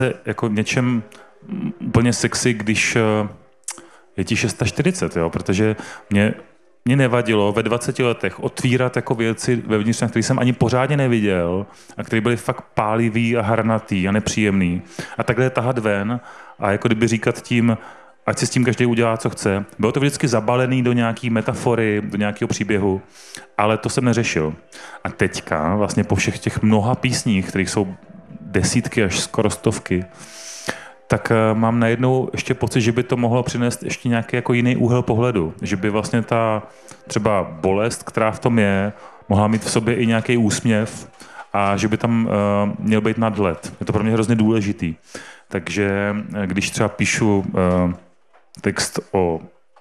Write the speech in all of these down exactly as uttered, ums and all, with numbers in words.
jako něčem úplně sexy, když je ti čtyřicet šest, jo, protože mě, mě nevadilo ve dvaceti letech otvírat jako věci vevnitř, které jsem ani pořádně neviděl a které byly fakt pálivý a harnatý a nepříjemný. A takhle je tahat ven a jako kdyby říkat tím, ať si s tím každý udělá, co chce. Bylo to vždycky zabalený do nějaký metafory, do nějakého příběhu, ale to jsem neřešil. A teďka vlastně po všech těch mnoha písních, kterých jsou desítky až skoro stovky, tak mám najednou ještě pocit, že by to mohlo přinést ještě nějaký jako jiný úhel pohledu. Že by vlastně ta třeba bolest, která v tom je, mohla mít v sobě i nějaký úsměv a že by tam uh, měl být nadhled. Je to pro mě hrozně důležitý. Takže když třeba píšu uh, text o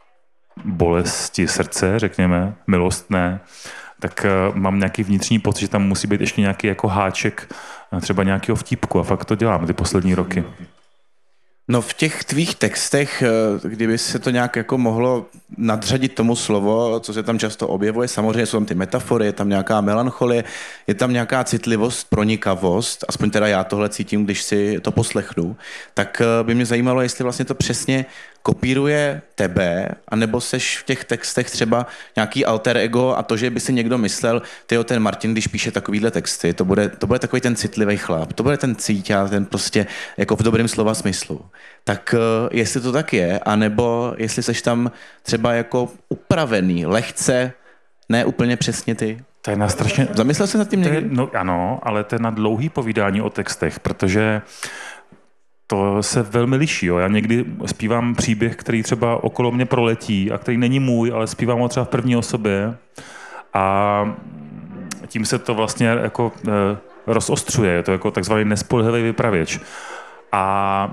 bolesti srdce, řekněme, milostné, tak uh, mám nějaký vnitřní pocit, že tam musí být ještě nějaký jako háček uh, třeba nějakého vtípku a fakt to dělám ty poslední roky. No v těch tvých textech, kdyby se to nějak jako mohlo nadřadit tomu slovo, co se tam často objevuje, samozřejmě jsou tam ty metafory, je tam nějaká melancholie, je tam nějaká citlivost, pronikavost, aspoň teda já tohle cítím, když si to poslechnu, tak by mě zajímalo, jestli vlastně to přesně kopíruje tebe, anebo seš v těch textech třeba nějaký alter ego a to, že by si někdo myslel, tyjo, ten Martin, když píše takovýhle texty, to bude, to bude takový ten citlivý chlap, to bude ten cíťa, ten prostě jako v dobrém slova smyslu. Tak jestli to tak je, anebo jestli seš tam třeba jako upravený, lehce, ne úplně přesně ty. To je na strašně... Zamyslel jsi nad tím někdy? Je, no ano, ale to je na dlouhý povídání o textech, protože to se velmi liší. Jo. Já někdy zpívám příběh, který třeba okolo mě proletí a který není můj, ale zpívám ho třeba v první osobě a tím se to vlastně jako e, rozostřuje. Je to jako takzvaný nespolehlivý vypravěč. A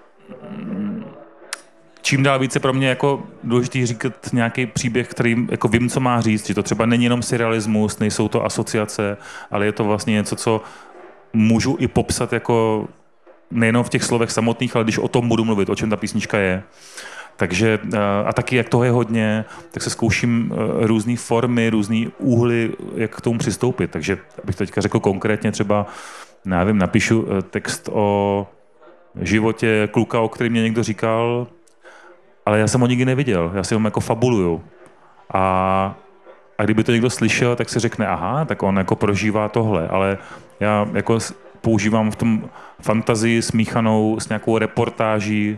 čím dál více pro mě jako důležitý říkat nějaký příběh, který jako vím, co má říct, že to třeba není jenom surrealismus, nejsou to asociace, ale je to vlastně něco, co můžu i popsat jako nejenom v těch slovech samotných, ale když o tom budu mluvit, o čem ta písnička je. Takže a taky, jak toho je hodně, tak se zkouším různé formy, různé úhly, jak k tomu přistoupit. Takže abych teďka řekl konkrétně třeba, nevím, napíšu text o životě kluka, o kterém mě někdo říkal, ale já jsem ho nikdy neviděl, já si ho jako fabuluju. A, a kdyby to někdo slyšel, tak si řekne, aha, tak on jako prožívá tohle, ale já jako používám v tom fantazii smíchanou s nějakou reportáží.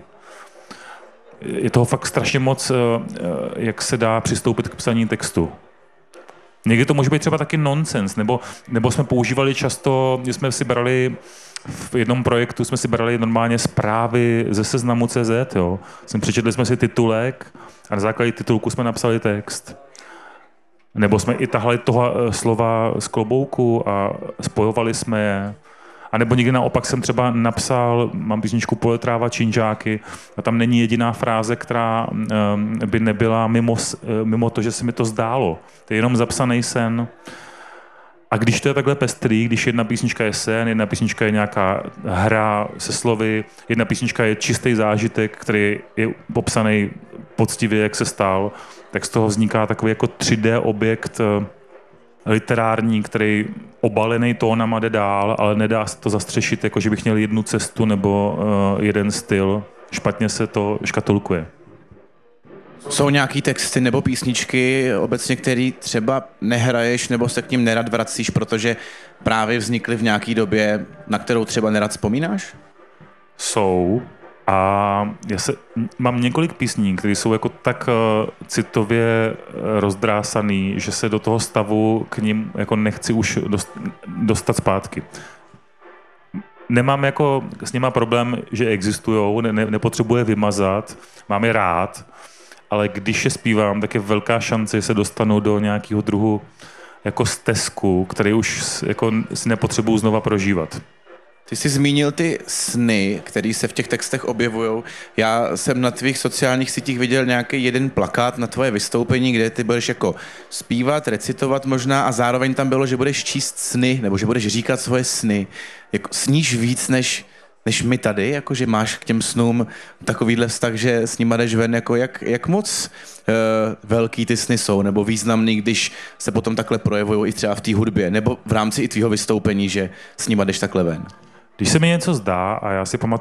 Je toho fakt strašně moc, jak se dá přistoupit k psaní textu. Někdy to může být třeba taky nonsens, nebo, nebo jsme používali často, když jsme si brali v jednom projektu, jsme si brali normálně zprávy ze Seznamu tečka cé zet, jo. Přečetli jsme si titulek a na základě titulku jsme napsali text. Nebo jsme i tahali toho slova z klobouku a spojovali jsme je. A nebo někdy naopak jsem třeba napsal, mám písničku Poletráva činžáky a tam není jediná fráze, která um, by nebyla mimo, mimo to, že se mi to zdálo. To je jenom zapsaný sen. A když to je takhle pestrý, když jedna písnička je sen, jedna písnička je nějaká hra se slovy, jedna písnička je čistý zážitek, který je popsaný poctivě, jak se stal, tak z toho vzniká takový jako tři dé objekt literární, který obalený tónama jde dál, ale nedá se to zastřešit, jako že bych měl jednu cestu nebo uh, jeden styl. Špatně se to škatulkuje. Jsou nějaký texty nebo písničky obecně, který třeba nehraješ nebo se k ním nerad vracíš, protože právě vznikly v nějaký době, na kterou třeba nerad vzpomínáš? Jsou. A já se, mám několik písní, které jsou jako tak uh, citově rozdrásaný, že se do toho stavu k nim jako nechci už dost, dostat zpátky. Nemám jako s nima problém, že existujou, ne, nepotřebuje vymazat, mám je rád, ale když je zpívám, tak je velká šance, že se dostanou do nějakého druhu jako stezku, který už jako si nepotřebuju znova prožívat. Ty jsi zmínil ty sny, které se v těch textech objevují. Já jsem na tvých sociálních sítích viděl nějaký jeden plakát na tvoje vystoupení, kde ty budeš jako zpívat, recitovat možná a zároveň tam bylo, že budeš číst sny, nebo že budeš říkat svoje sny. Jako, sníš víc než, než my tady, jako že máš k těm snům takovýhle vztah, že s nima jdeš ven, jako jak, jak moc uh, velký ty sny jsou, nebo významný, když se potom takhle projevují i třeba v té hudbě, nebo v rámci i tvýho vystoupení, že s nima jdeš takhle ven. Když se mi něco zdá a já si pamatuju,